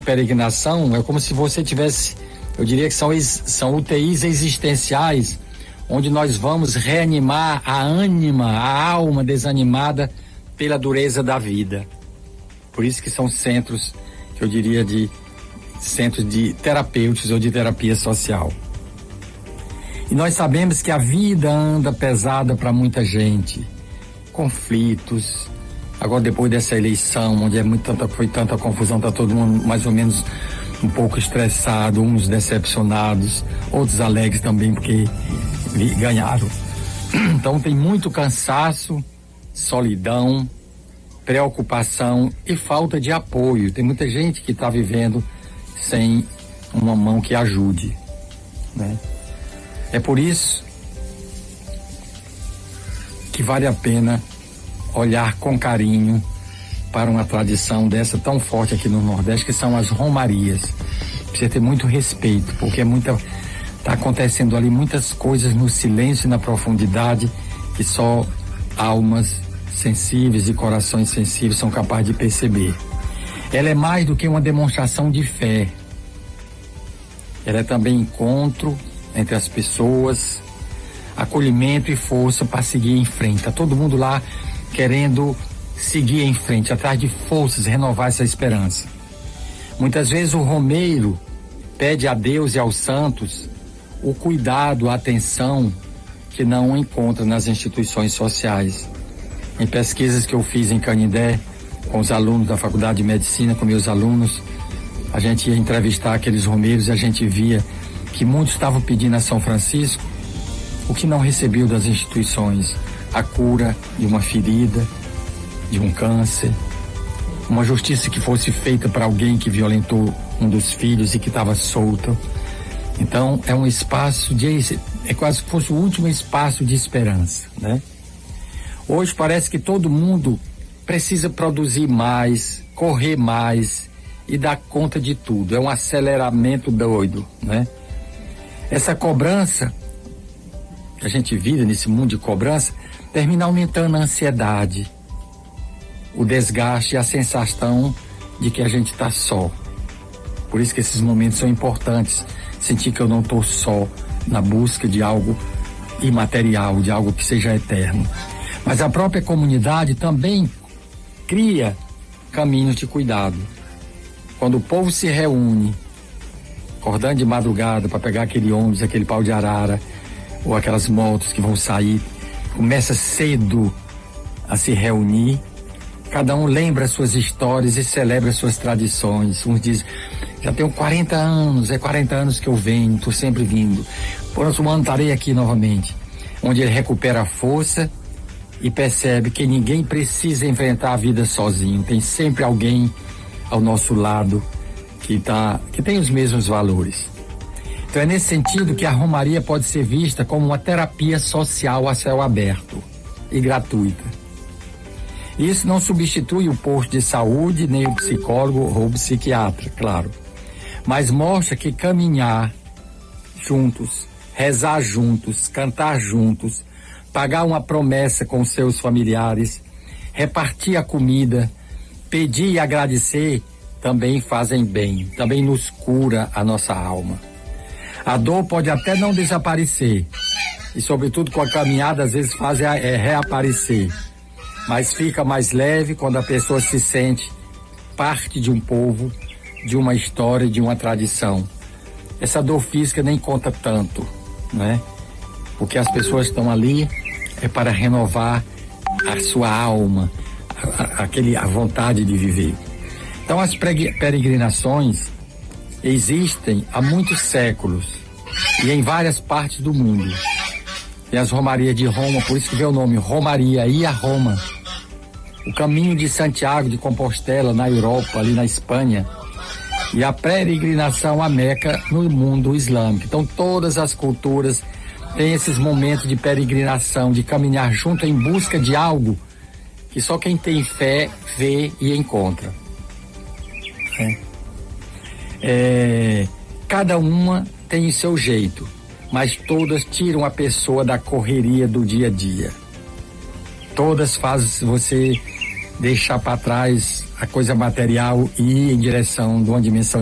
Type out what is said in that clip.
peregrinação é como se você tivesse, eu diria que são UTIs existenciais, onde nós vamos reanimar a ânima, a alma desanimada pela dureza da vida. Por isso que são centros, que eu diria, de centros de terapêuticos ou de terapia social. E nós sabemos que a vida anda pesada para muita gente, conflitos. Agora, depois dessa eleição, onde foi tanta confusão, está todo mundo mais ou menos um pouco estressado, uns decepcionados, outros alegres também porque ganharam. Então tem muito cansaço, solidão, preocupação e falta de apoio. Tem muita gente que está vivendo sem uma mão que ajude, né? É por isso que vale a pena olhar com carinho para uma tradição dessa tão forte aqui no Nordeste, que são as romarias. Precisa ter muito respeito, porque está acontecendo ali muitas coisas no silêncio e na profundidade que só almas sensíveis e corações sensíveis são capazes de perceber. Ela é mais do que uma demonstração de fé. Ela é também encontro entre as pessoas, acolhimento e força para seguir em frente. Está todo mundo lá querendo seguir em frente, atrás de forças, renovar essa esperança. Muitas vezes o romeiro pede a Deus e aos santos o cuidado, a atenção que não encontra nas instituições sociais. Em pesquisas que eu fiz em Canindé, com os alunos da Faculdade de Medicina, com meus alunos, a gente ia entrevistar aqueles romeiros e a gente via que muitos estavam pedindo a São Francisco o que não recebeu das instituições: a cura de uma ferida, de um câncer, uma justiça que fosse feita para alguém que violentou um dos filhos e que estava solto. Então é um espaço é quase que fosse o último espaço de esperança, né? Hoje parece que todo mundo precisa produzir mais, correr mais e dar conta de tudo. É um aceleramento doido, né? Essa cobrança que a gente vive nesse mundo de cobrança termina aumentando a ansiedade, o desgaste e a sensação de que a gente está só. Por isso que esses momentos são importantes. Sentir que eu não estou só na busca de algo imaterial, de algo que seja eterno. Mas a própria comunidade também cria caminhos de cuidado. Quando o povo se reúne, acordando de madrugada para pegar aquele ônibus, aquele pau de arara, ou aquelas motos que vão sair, começa cedo a se reunir, cada um lembra suas histórias e celebra suas tradições. Uns dizem, já tenho 40 anos, é 40 anos que eu venho, estou sempre vindo. Próximo ano estarei aqui novamente. Onde ele recupera a força e percebe que ninguém precisa enfrentar a vida sozinho. Tem sempre alguém ao nosso lado que tem os mesmos valores. Então é nesse sentido que a romaria pode ser vista como uma terapia social a céu aberto e gratuita. Isso não substitui o posto de saúde, nem o psicólogo ou o psiquiatra, claro. Mas mostra que caminhar juntos, rezar juntos, cantar juntos, pagar uma promessa com seus familiares, repartir a comida, pedir e agradecer, também fazem bem, também nos cura a nossa alma. A dor pode até não desaparecer, e sobretudo com a caminhada às vezes faz reaparecer, mas fica mais leve quando a pessoa se sente parte de um povo, de uma história, de uma tradição. Essa dor física nem conta tanto, né? Porque as pessoas estão ali para renovar a sua alma, a vontade de viver. Então as peregrinações existem há muitos séculos e em várias partes do mundo. Tem as romarias de Roma, por isso que veio o nome Romaria, ir a Roma. O caminho de Santiago de Compostela na Europa, ali na Espanha, e a peregrinação a Meca no mundo islâmico. Então todas as culturas têm esses momentos de peregrinação, de caminhar junto em busca de algo que só quem tem fé vê e encontra. Cada uma tem o seu jeito, mas todas tiram a pessoa da correria do dia a dia. Todas fazem você deixar para trás a coisa material e em direção de uma dimensão